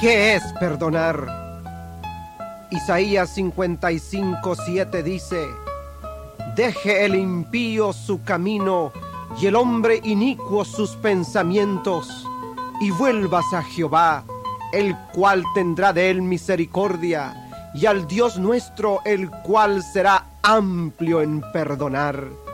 ¿Qué es perdonar? Isaías 55:7 dice: deje el impío su camino y el hombre inicuo sus pensamientos, y vuelvas a Jehová, el cual tendrá de él misericordia, y al Dios nuestro, el cual será amplio en perdonar.